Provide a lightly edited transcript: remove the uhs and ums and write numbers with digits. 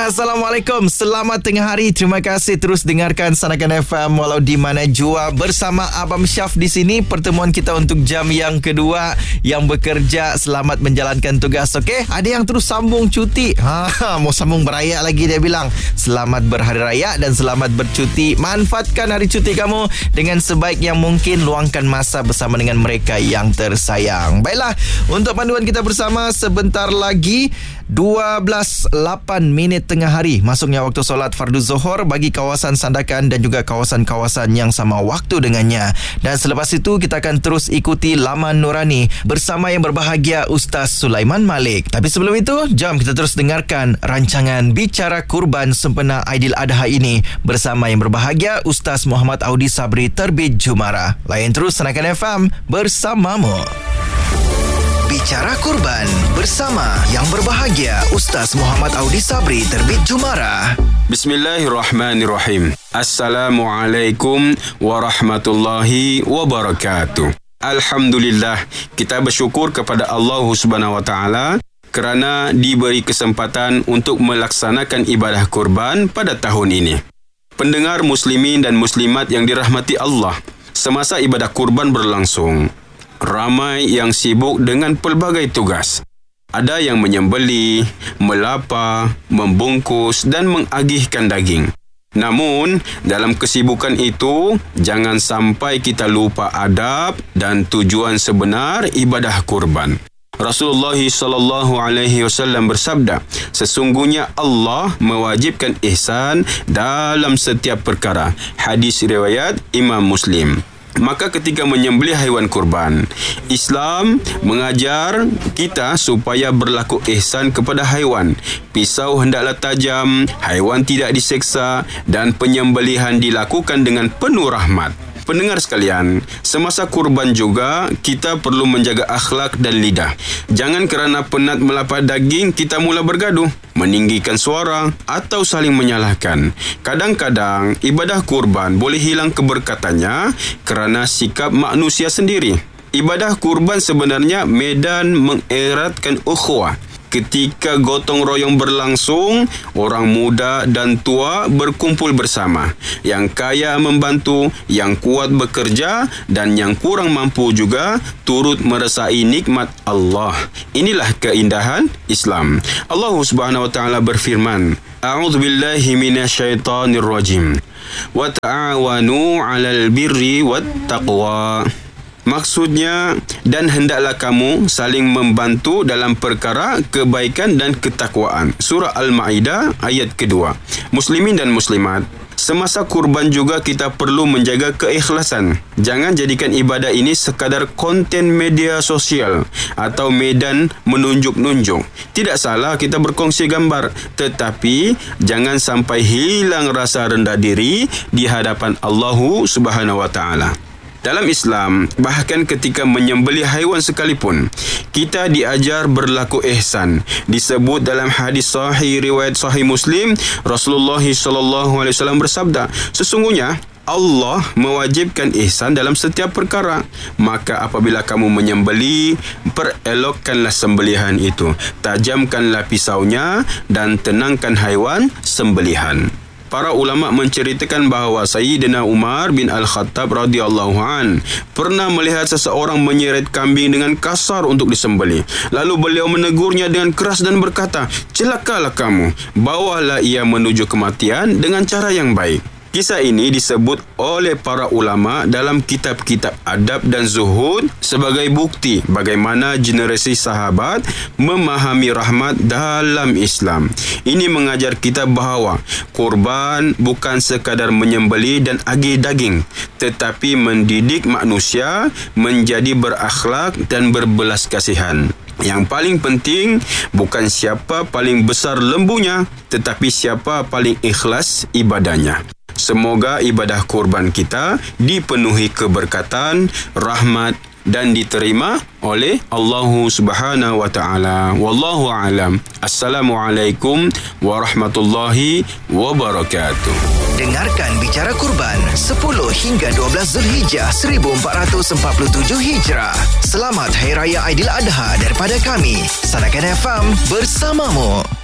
Assalamualaikum, selamat tengah hari. Terima kasih terus dengarkan Sanakan FM walau di mana jua. Bersama Abang Syaf di sini, pertemuan kita untuk jam yang kedua. Yang bekerja selamat menjalankan tugas. Okey, ada yang terus sambung cuti. Mau sambung beraya lagi dia bilang. Selamat berhari raya dan selamat bercuti. Manfaatkan hari cuti kamu dengan sebaik yang mungkin. Luangkan masa bersama dengan mereka yang tersayang. Baiklah, untuk panduan kita bersama sebentar lagi 12.08 tengah hari masuknya waktu solat fardu Zuhur bagi kawasan Sandakan dan juga kawasan-kawasan yang sama waktu dengannya. Dan selepas itu kita akan terus ikuti Laman Nurani bersama yang berbahagia Ustaz Sulaiman Malik. Tapi sebelum itu, jom kita terus dengarkan rancangan Bicara Kurban sempena Aidil Adha ini bersama yang berbahagia Ustaz Muhammad Audi Sabri Terbit Jumara. Layan terus Sanakan FM bersamamu. Bicara Kurban bersama yang berbahagia Ustaz Muhammad Audi Sabri Terbit Jumara. Bismillahirrahmanirrahim. Assalamualaikum warahmatullahi wabarakatuh. Alhamdulillah, kita bersyukur kepada Allah Subhanahu wa taala kerana diberi kesempatan untuk melaksanakan ibadah kurban pada tahun ini. Pendengar muslimin dan muslimat yang dirahmati Allah, semasa ibadah kurban berlangsung, ramai yang sibuk dengan pelbagai tugas. Ada yang menyembelih, melapa, membungkus dan mengagihkan daging. Namun, dalam kesibukan itu, jangan sampai kita lupa adab dan tujuan sebenar ibadah kurban. Rasulullah SAW bersabda, sesungguhnya Allah mewajibkan ihsan dalam setiap perkara. Hadis riwayat Imam Muslim. Maka ketika menyembelih haiwan kurban, Islam mengajar kita supaya berlaku ihsan kepada haiwan. Pisau hendaklah tajam, haiwan tidak diseksa dan penyembelihan dilakukan dengan penuh rahmat. Pendengar sekalian, semasa kurban juga kita perlu menjaga akhlak dan lidah. Jangan kerana penat melapa daging kita mula bergaduh, meninggikan suara atau saling menyalahkan. Kadang-kadang ibadah kurban boleh hilang keberkatannya kerana sikap manusia sendiri. Ibadah kurban sebenarnya medan mengeratkan ukhuwah. Ketika gotong royong berlangsung, orang muda dan tua berkumpul bersama. Yang kaya membantu, yang kuat bekerja dan yang kurang mampu juga turut merasai nikmat Allah. Inilah keindahan Islam. Allah Subhanahu wa taala berfirman, A'udzubillahi minasyaitonirrajim. Wa ta'awanu 'alal birri wat taqwa. Maksudnya, dan hendaklah kamu saling membantu dalam perkara kebaikan dan ketakwaan. Surah Al-Ma'idah ayat kedua. Muslimin dan muslimat, semasa kurban juga kita perlu menjaga keikhlasan. Jangan jadikan ibadah ini sekadar konten media sosial atau medan menunjuk-nunjuk. Tidak salah kita berkongsi gambar, tetapi jangan sampai hilang rasa rendah diri di hadapan Allah Subhanahu wa taala. Dalam Islam, bahkan ketika menyembelih haiwan sekalipun, kita diajar berlaku ihsan. Disebut dalam hadis sahih riwayat Sahih Muslim, Rasulullah SAW bersabda, sesungguhnya Allah mewajibkan ihsan dalam setiap perkara. Maka apabila kamu menyembelih, perelokkanlah sembelihan itu. Tajamkanlah pisaunya dan tenangkan haiwan sembelihan. Para ulama menceritakan bahawa Sayyidina Umar bin Al-Khattab radhiyallahu an pernah melihat seseorang menyeret kambing dengan kasar untuk disembelih. Lalu beliau menegurnya dengan keras dan berkata, celakalah kamu, bawalah ia menuju kematian dengan cara yang baik. Kisah ini disebut oleh para ulama dalam kitab-kitab adab dan zuhud sebagai bukti bagaimana generasi sahabat memahami rahmat dalam Islam. Ini mengajar kita bahawa kurban bukan sekadar menyembelih dan agih daging, tetapi mendidik manusia menjadi berakhlak dan berbelas kasihan. Yang paling penting bukan siapa paling besar lembunya, tetapi siapa paling ikhlas ibadahnya. Semoga ibadah kurban kita dipenuhi keberkatan, rahmat dan diterima oleh Allah Subhanahu wa taala. Wallahu a'lam. Assalamualaikum warahmatullahi wabarakatuh. Dengarkan Bicara Kurban 10 hingga 12 Zulhijjah 1447 Hijrah. Selamat Hari Raya Aidil Adha daripada kami, Sanakan FM bersamamu.